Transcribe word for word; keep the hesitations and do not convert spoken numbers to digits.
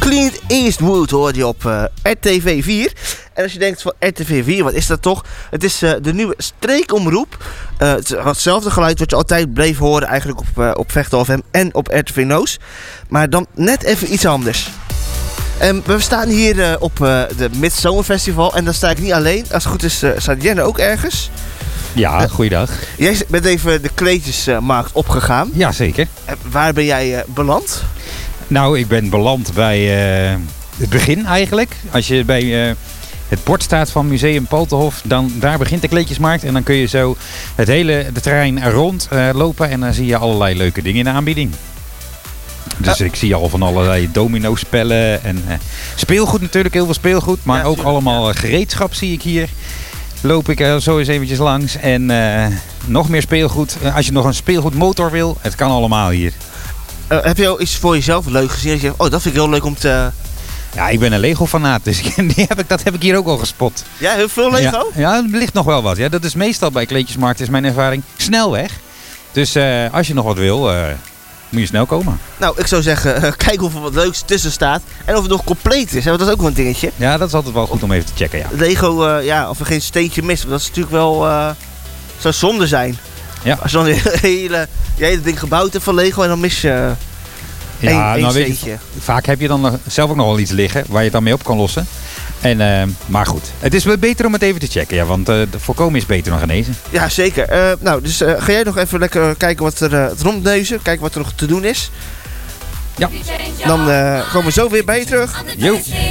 Clint Eastwood hoor je op uh, R T V vier. En als je denkt van R T V vier, wat is dat toch? Het is uh, de nieuwe streekomroep. Uh, het is hetzelfde geluid wat je altijd bleef horen eigenlijk op, uh, op Veghel F M en op R T V Noos. Maar dan net even iets anders. Um, we staan hier uh, op uh, de Midzomerfestival en dan sta ik niet alleen. Als het goed is, uh, staat Jenne ook ergens. Ja, uh, goeiedag. Jij bent even de kleedjesmarkt opgegaan. Ja, zeker. Uh, waar ben jij uh, beland? Nou, ik ben beland bij uh, het begin eigenlijk. Als je bij uh, het bord staat van Museum Paltenhof, dan daar begint de kleedjesmarkt. En dan kun je zo het hele de terrein rond uh, lopen en dan zie je allerlei leuke dingen in de aanbieding. Dus uh, ik zie al van allerlei domino-spellen en uh, speelgoed natuurlijk, heel veel speelgoed. Maar ja, ook tuurlijk, allemaal ja. gereedschap zie ik hier. Loop ik er zo eens eventjes langs. En uh, nog meer speelgoed. Uh, als je nog een speelgoedmotor wil, het kan allemaal hier. Uh, heb je al iets voor jezelf leuk gezien? Dat je, oh, dat vind ik heel leuk om te... Ja, ik ben een Lego-fanaat, dus die heb ik, dat heb ik hier ook al gespot. Ja, heel veel Lego? Ja, ja, er ligt nog wel wat. Ja, dat is meestal bij kleedjesmarkt, is mijn ervaring, snel weg. Dus uh, als je nog wat wil, uh, moet je snel komen. Nou, ik zou zeggen, uh, kijk of er wat leuks tussen staat. En of het nog compleet is, hè? Want dat is ook wel een dingetje. Ja, dat is altijd wel goed om even te checken, ja. Lego, uh, ja, of er geen steentje mist. Dat is natuurlijk wel, uh, zou zonde zijn. Ja. Als je dan een hele, je hele ding gebouwd hebt van Lego en dan mis je... Uh, Ja, Eén, nou één weet je, vaak heb je dan zelf ook nog wel iets liggen waar je het dan mee op kan lossen. En, uh, maar goed, het is wel beter om het even te checken, ja, want uh, voorkomen is beter dan genezen. Ja, zeker. Uh, nou, dus uh, ga jij nog even lekker kijken wat er uh, rondneuzen, kijken wat er nog te doen is. Ja. Dan uh, komen we zo weer bij je terug. Jo.